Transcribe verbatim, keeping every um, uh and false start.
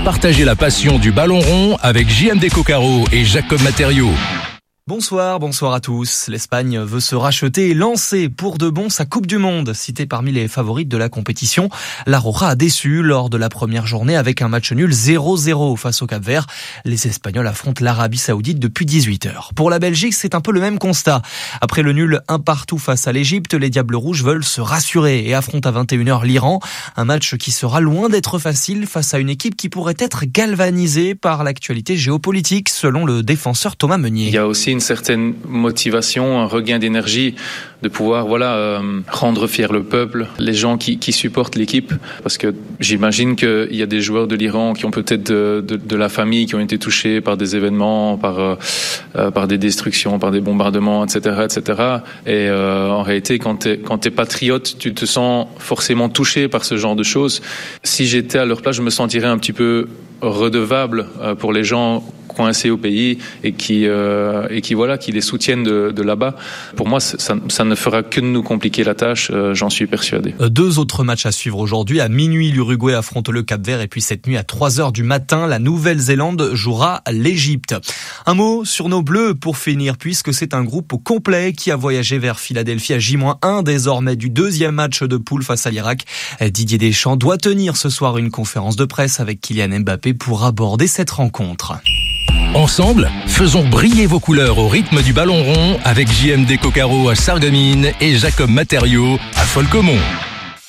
Partagez la passion du ballon rond avec J M D Coccaro et Jacob Matériaux. Bonsoir, bonsoir à tous. L'Espagne veut se racheter et lancer pour de bon sa Coupe du Monde. Citée parmi les favorites de la compétition, la Roja a déçu lors de la première journée avec un match nul zéro zéro face au Cap-Vert. Les Espagnols affrontent l'Arabie Saoudite depuis dix-huit heures. Pour la Belgique, c'est un peu le même constat. Après le nul un partout face à l'Égypte, les Diables Rouges veulent se rassurer et affrontent à vingt et une heures l'Iran. Un match qui sera loin d'être facile face à une équipe qui pourrait être galvanisée par l'actualité géopolitique, selon le défenseur Thomas Meunier. Il y a aussi une certaine motivation, un regain d'énergie de pouvoir voilà euh, rendre fier le peuple, les gens qui, qui supportent l'équipe, parce que j'imagine qu'il y a des joueurs de l'Iran qui ont peut-être de, de, de la famille, qui ont été touchés par des événements, par euh, euh, par des destructions, par des bombardements, et cetera, et cetera. Et euh, en réalité, quand t'es quand t'es patriote, tu te sens forcément touché par ce genre de choses. Si j'étais à leur place, je me sentirais un petit peu redevable euh, pour les gens coincés au pays et qui euh, et qui voilà qui les soutiennent de, de là-bas. Pour moi, ça, ça ne fera que de nous compliquer la tâche, euh, j'en suis persuadé. Deux autres matchs à suivre aujourd'hui. À minuit, l'Uruguay affronte le Cap-Vert et puis cette nuit à trois heures du matin, la Nouvelle-Zélande jouera l'Égypte. Un mot sur nos Bleus pour finir, puisque c'est un groupe au complet qui a voyagé vers Philadelphie à J un désormais du deuxième match de poule face à l'Irak. Didier Deschamps doit tenir ce soir une conférence de presse avec Kylian Mbappé pour aborder cette rencontre. Ensemble, faisons briller vos couleurs au rythme du ballon rond avec J M D Coccaro à Sarreguemines et Jacob Matériaux à Folcomont.